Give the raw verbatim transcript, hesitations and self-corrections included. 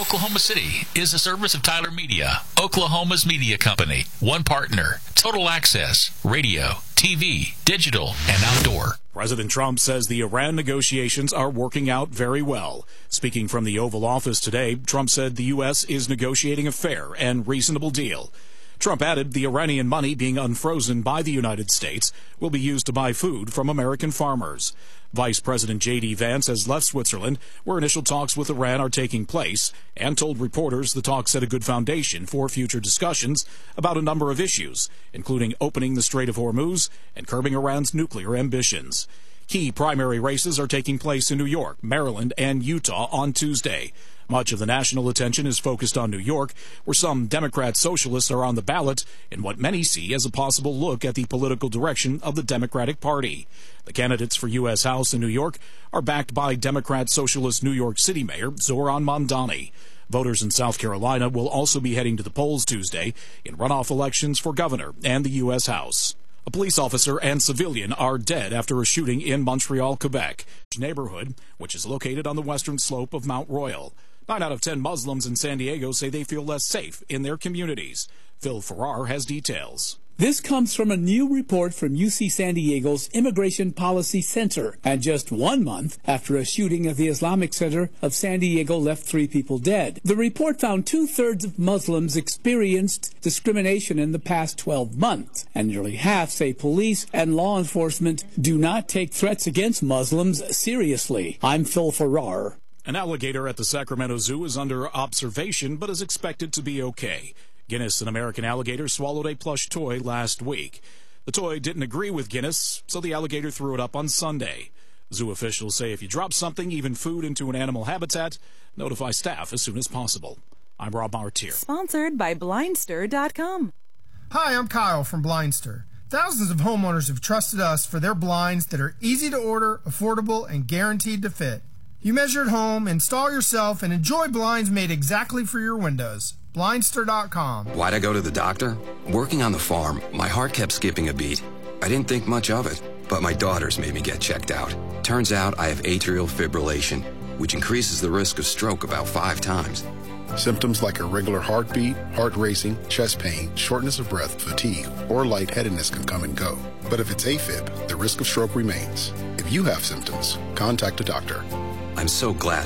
Oklahoma City is a service of Tyler Media, Oklahoma's media company. One partner, total access, radio, T V, digital, and outdoor. President Trump says the Iran negotiations are working out very well. Speaking from the Oval Office today, Trump said the U S is negotiating a fair and reasonable deal. Trump added the Iranian money being unfrozen by the United States will be used to buy food from American farmers. Vice President J D Vance has left Switzerland, where initial talks with Iran are taking place, and told reporters the talks set a good foundation for future discussions about a number of issues, including opening the Strait of Hormuz and curbing Iran's nuclear ambitions. Key primary races are taking place in New York, Maryland, and Utah on Tuesday. Much of the national attention is focused on New York, where some Democrat socialists are on the ballot in what many see as a possible look at the political direction of the Democratic Party. The candidates for U S House in New York are backed by Democrat Socialist New York City Mayor Zohran Mamdani. Voters in South Carolina will also be heading to the polls Tuesday in runoff elections for governor and the U S House. A police officer and civilian are dead after a shooting in Montreal, Quebec, neighborhood, which is located on the western slope of Mount Royal. Nine out of ten Muslims in San Diego say they feel less safe in their communities. Phil Farrar has details. This comes from a new report from U C San Diego's Immigration Policy Center, and just one month after a shooting at the Islamic Center of San Diego left three people dead. The report found two-thirds of Muslims experienced discrimination in the past twelve months, and nearly half say police and law enforcement do not take threats against Muslims seriously. I'm Phil Farrar. An alligator at the Sacramento Zoo is under observation but is expected to be okay. Guinness, an American alligator, swallowed a plush toy last week. The toy didn't agree with Guinness, so the alligator threw it up on Sunday. Zoo officials say if you drop something, even food, into an animal habitat, notify staff as soon as possible. I'm Rob Martier. Sponsored by Blindster dot com. Hi, I'm Kyle from Blindster. Thousands of homeowners have trusted us for their blinds that are easy to order, affordable, and guaranteed to fit. You measure at home, install yourself, and enjoy blinds made exactly for your windows. Blindster dot com. Why'd I go to the doctor? Working on the farm, my heart kept skipping a beat. I didn't think much of it, but my daughters made me get checked out. Turns out I have atrial fibrillation, which increases the risk of stroke about five times. Symptoms like irregular heartbeat, heart racing, chest pain, shortness of breath, fatigue, or lightheadedness can come and go. But if it's AFib, the risk of stroke remains. If you have symptoms, contact a doctor. I'm so glad